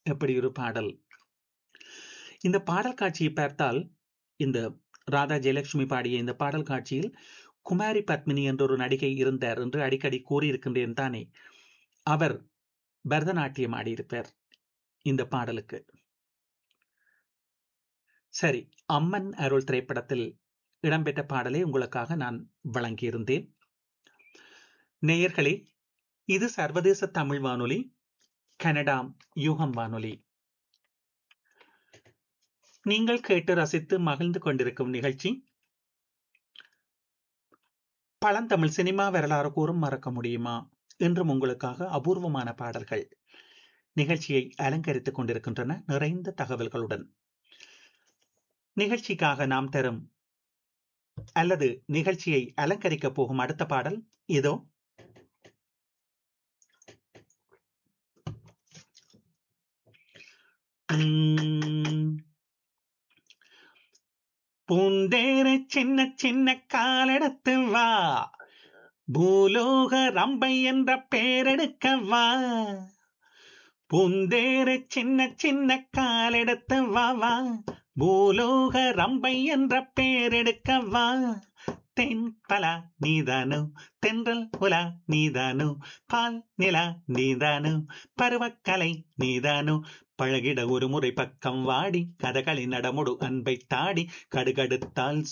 எப்படி ஒரு பாடல்! இந்த பாடல் காட்சியை பார்த்தால், இந்த ராதா ஜெயலட்சுமி பாடிய இந்த பாடல் காட்சியில் குமாரி பத்மினி என்ற ஒரு நடிகை இருந்தார் என்று அடிக்கடி கூறியிருக்கின்றேன் தானே. அவர் பரதநாட்டியம் ஆடியிருப்பார் இந்த பாடலுக்கு. சரி, அம்மன் அருள் திரைப்படத்தில் இடம்பெற்ற பாடலை உங்களுக்காக நான் வழங்கியிருந்தேன். நேயர்களே, இது சர்வதேச தமிழ் வானொலி, கனடா யூகம் வானொலி. நீங்கள் கேட்டு ரசித்து மகிழ்ந்து கொண்டிருக்கும் நிகழ்ச்சி பழந்தமிழ் சினிமா வரலாறு கூறும் மறக்க முடியுமா? இன்றும் உங்களுக்காக அபூர்வமான பாடல்கள் நிகழ்ச்சியை அலங்கரித்துக் கொண்டிருக்கின்றன, நிறைந்த தகவல்களுடன். நிகழ்ச்சிக்காக நாம் தரும் அல்லது நிகழ்ச்சியை அலங்கரிக்க போகும் அடுத்த பாடல் இதோ. பூந்தேர சின்ன சின்ன காலெடுத்து வா, பூலோக ரம்பை என்ற பேரெடுக்க வா. பூந்தேர சின்ன சின்ன காலெடுத்து வா வா, பூலோக ரம்பை என்ற பேரெடுக்க வா. தென் பலா நீதானோ, தென்றல் புலா நீதானோ, பால் நிலா நீதானோ, பருவக்கலை நீதானோ, பழகிட ஒரு முறை பக்கம் வாடி, கதகளி நடமுடு அன்பை தாடி, கடுகடுத்தால்